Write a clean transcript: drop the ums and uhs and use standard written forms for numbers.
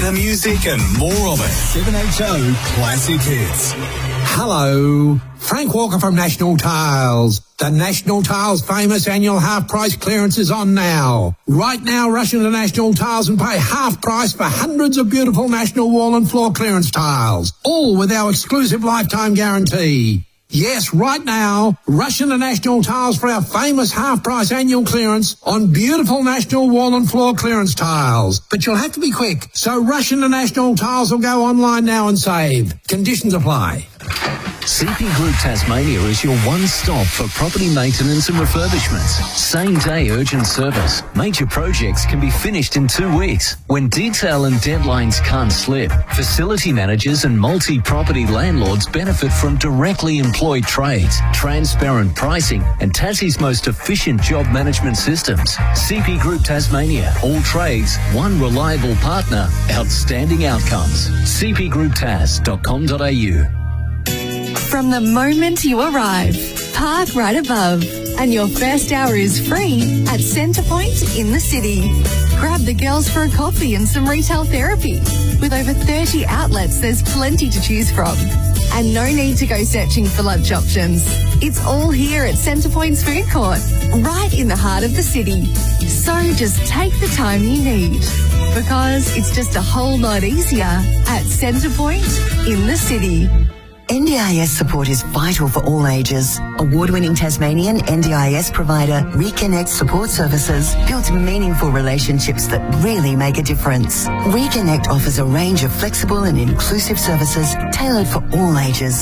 The music and more of it. 7HO Classic Hits. Hello, Frank Walker from National Tiles. The National Tiles famous annual half-price clearance is on now. Right now, rush into National Tiles and pay half price for hundreds of beautiful National wall and floor clearance tiles, all with our exclusive lifetime guarantee. Yes, right now, rush into National Tiles for our famous half-price annual clearance on beautiful National wall and floor clearance tiles. But you'll have to be quick, so rush into National Tiles or go online now and save. Conditions apply. CP Group Tasmania is your one-stop for property maintenance and refurbishments. Same-day urgent service. Major projects can be finished in 2 weeks. When detail and deadlines can't slip, facility managers and multi-property landlords benefit from directly employed trades, transparent pricing, and Tassie's most efficient job management systems. CP Group Tasmania. All trades, one reliable partner, outstanding outcomes. cpgrouptas.com.au. From the moment you arrive, park right above, and your first hour is free at Centrepoint in the city. Grab the girls for a coffee and some retail therapy. With over 30 outlets, there's plenty to choose from. And no need to go searching for lunch options. It's all here at Centrepoint's food court, right in the heart of the city. So just take the time you need, because it's just a whole lot easier at Centrepoint in the city. NDIS support is vital for all ages. Award-winning Tasmanian NDIS provider Reconnect Support Services builds meaningful relationships that really make a difference. Reconnect offers a range of flexible and inclusive services tailored for all ages.